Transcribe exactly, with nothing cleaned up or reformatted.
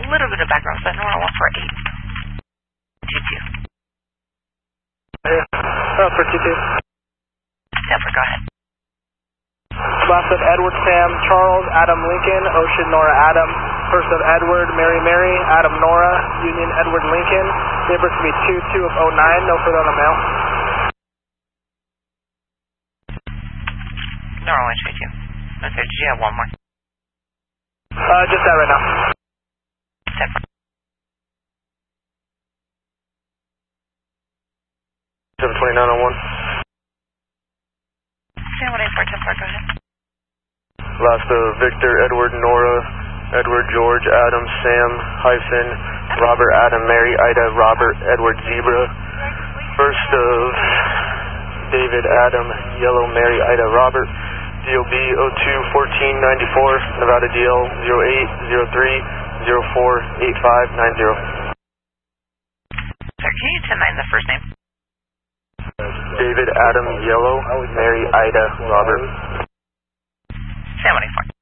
little bit of background, so Nora one four eight two two. Yeah, oh, for two two. Denver, go ahead. Last of Edward, Sam, Charles, Adam, Lincoln, Ocean, Nora, Adam. First of Edward, Mary, Mary, Adam, Nora, Union, Edward, Lincoln. Neighbors to be two two of oh nine, no further on the mail. Nora one two two. Okay, did you have one more? Uh, just that right now. Denver. seven twenty-nine oh one. Sam one eight four ten four, go ahead. Last of Victor, Edward, Nora, Edward, George, Adam, Sam, hyphen, Robert, Adam, Mary, Ida, Robert, Edward, Zebra. First of David, Adam, Yellow, Mary, Ida, Robert. D O B zero two one four nine four, Nevada D L zero eight zero three zero four eight five nine zero. Sir, can you ten nine the first name? David, Adam, Yellow, Mary, Ida, Robert. Sam one eight four.